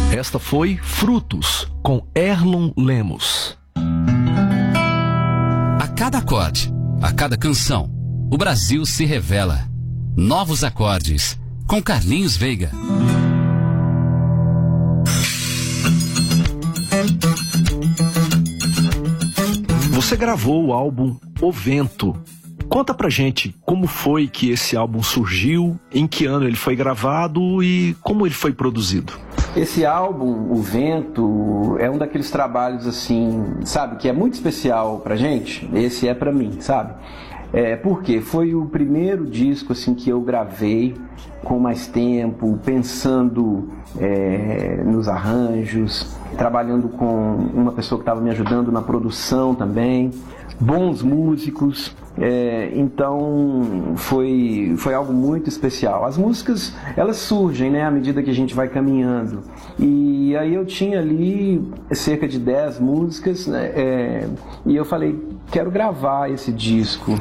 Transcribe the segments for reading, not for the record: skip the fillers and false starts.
Esta foi Frutos, com Erlon Lemos. A cada acorde, a cada canção, o Brasil se revela. Novos acordes, com Carlinhos Veiga. Você gravou o álbum O Vento. Conta pra gente como foi que esse álbum surgiu, em que ano ele foi gravado e como ele foi produzido. Esse álbum, O Vento, é um daqueles trabalhos assim, sabe, que é muito especial pra gente. Esse é pra mim, sabe? Porque foi o primeiro disco assim, que eu gravei com mais tempo, pensando nos arranjos, trabalhando com uma pessoa que estava me ajudando na produção também, bons músicos. Então foi algo muito especial. As músicas, elas surgem, né, à medida que a gente vai caminhando, e aí eu tinha ali cerca de 10 músicas, né, e eu falei, quero gravar esse disco.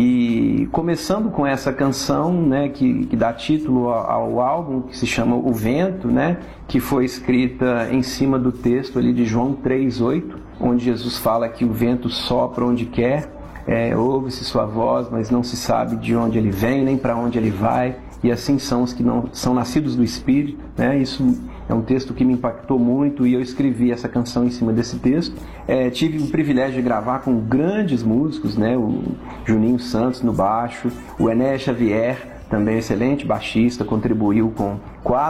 E começando com essa canção, né, que dá título ao álbum, que se chama O Vento, né, que foi escrita em cima do texto ali de João 3,8, onde Jesus fala que o vento sopra onde quer, ouve-se sua voz, mas não se sabe de onde ele vem, nem para onde ele vai, e assim são os que não são nascidos do Espírito, né? Isso é um texto que me impactou muito e eu escrevi essa canção em cima desse texto. Tive o privilégio de gravar com grandes músicos, né? O Juninho Santos no baixo, o Enéas Xavier, também excelente baixista, contribuiu com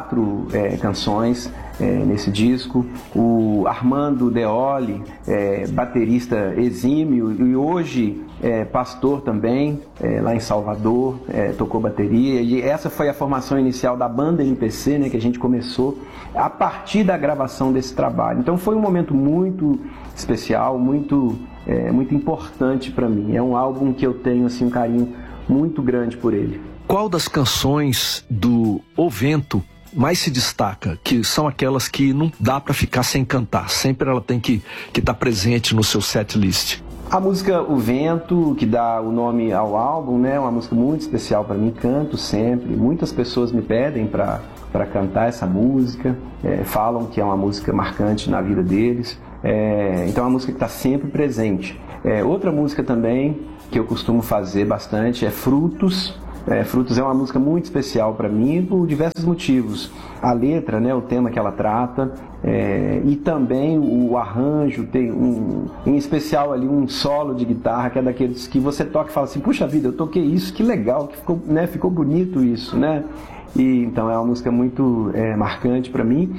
4 canções nesse disco. O Armando Deoli, baterista exímio e hoje pastor também, lá em Salvador, tocou bateria. E essa foi a formação inicial da banda MPC, né, que a gente começou a partir da gravação desse trabalho. Então foi um momento muito especial, muito importante para mim. É um álbum que eu tenho assim, um carinho muito grande por ele. Qual das canções do O Vento mais se destaca? Que são aquelas que não dá para ficar sem cantar, sempre ela tem que estar presente no seu set list. A música O Vento, que dá o nome ao álbum, né, é uma música muito especial para mim, canto sempre. Muitas pessoas me pedem para cantar essa música, falam que é uma música marcante na vida deles. Então é uma música que está sempre presente. Outra música também que eu costumo fazer bastante é Frutos. Frutos é uma música muito especial para mim por diversos motivos. A letra, né, o tema que ela trata, e também o arranjo, tem em especial ali um solo de guitarra que é daqueles que você toca e fala assim, puxa vida, eu toquei isso, que legal, que ficou, né, ficou bonito isso, né? E então é uma música muito marcante para mim.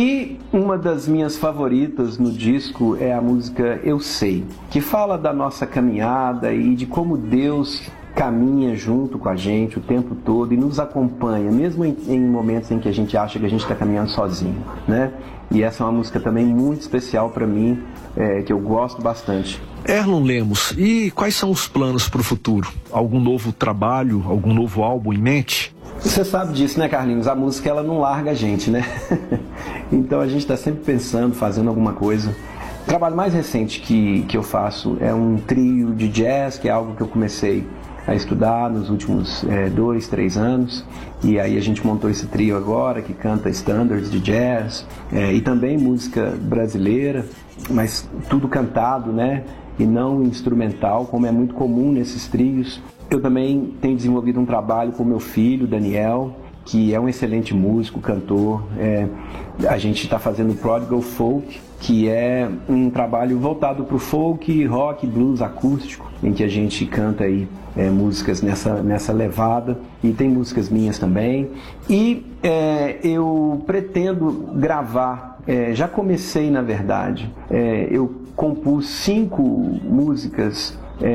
E uma das minhas favoritas no disco é a música Eu Sei, que fala da nossa caminhada e de como Deus caminha junto com a gente o tempo todo e nos acompanha, mesmo em momentos em que a gente acha que a gente está caminhando sozinho, né? E essa é uma música também muito especial para mim, que eu gosto bastante. Erlon Lemos, e quais são os planos para o futuro? Algum novo trabalho, algum novo álbum em mente? Você sabe disso, né, Carlinhos? A música, ela não larga a gente, né? Então a gente está sempre pensando, fazendo alguma coisa. O trabalho mais recente que eu faço é um trio de jazz, que é algo que eu comecei a estudar nos últimos 2, 3 anos, e aí a gente montou esse trio agora que canta standards de jazz e também música brasileira, mas tudo cantado, né, e não instrumental, como é muito comum nesses trios. Eu também tenho desenvolvido um trabalho com meu filho, Daniel, que é um excelente músico, cantor. A gente está fazendo Prodigal Folk, que é um trabalho voltado para o folk, rock, blues acústico, em que a gente canta aí músicas nessa levada, e tem músicas minhas também. E eu pretendo gravar, já comecei na verdade, eu compus 5 músicas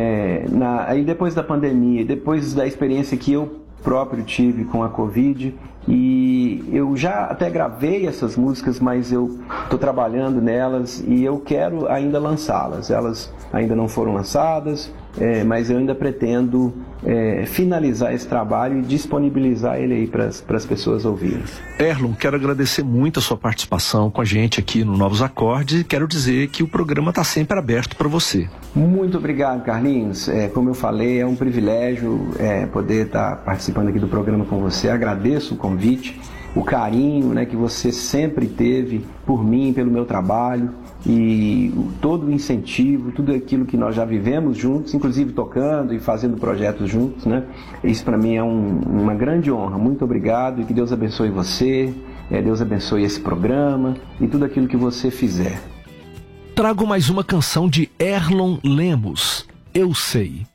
aí depois da pandemia, depois da experiência que eu próprio tive com a Covid, e eu já até gravei essas músicas, mas eu estou trabalhando nelas e eu quero ainda lançá-las. Elas ainda não foram lançadas, mas eu ainda pretendo finalizar esse trabalho e disponibilizar ele aí para as pessoas ouvirem. Erlon, quero agradecer muito a sua participação com a gente aqui no Novos Acordes e quero dizer que o programa está sempre aberto para você. Muito obrigado, Carlinhos. Como eu falei, é um privilégio poder estar participando aqui do programa com você. Agradeço o convite o carinho, né, que você sempre teve por mim, pelo meu trabalho, e todo o incentivo, tudo aquilo que nós já vivemos juntos, inclusive tocando e fazendo projetos juntos, né? Isso para mim é uma grande honra. Muito obrigado e que Deus abençoe você, Deus abençoe esse programa e tudo aquilo que você fizer. Trago mais uma canção de Erlon Lemos, Eu Sei.